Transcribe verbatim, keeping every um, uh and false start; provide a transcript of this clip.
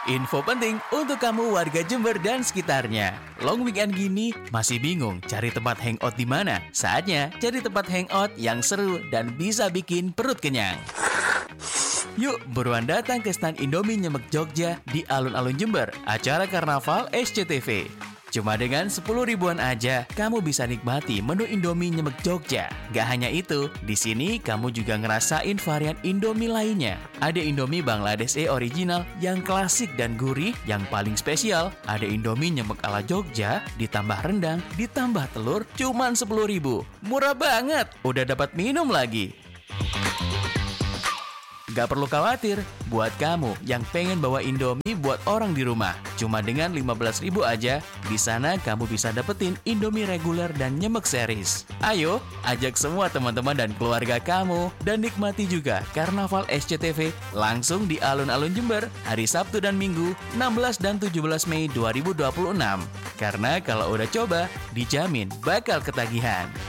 Info penting untuk kamu warga Jember dan sekitarnya. Long weekend gini, masih bingung cari tempat hangout di mana? Saatnya cari tempat hangout yang seru dan bisa bikin perut kenyang. Yuk, buruan datang ke stand Indomie Nyemek Jogja di alun-alun Jember, acara Karnaval S C T V. Cuma dengan sepuluh ribuan aja, kamu bisa nikmati menu Indomie Nyemek Jogja. Gak hanya itu, di sini kamu juga ngerasain varian Indomie lainnya. Ada Indomie Bangladesh E original yang klasik dan gurih. Yang paling spesial, ada Indomie Nyemek ala Jogja, ditambah rendang, ditambah telur, cuman sepuluh ribu. Murah banget, udah dapat minum lagi. Gak perlu khawatir, buat kamu yang pengen bawa Indomie buat orang di rumah. Cuma dengan lima belas ribu aja, di sana kamu bisa dapetin Indomie reguler dan Nyemek series. Ayo, ajak semua teman-teman dan keluarga kamu, dan nikmati juga Karnaval S C T V langsung di alun-alun Jember, hari Sabtu dan Minggu, enam belas dan tujuh belas Mei dua ribu dua puluh enam. Karena kalau udah coba, dijamin bakal ketagihan.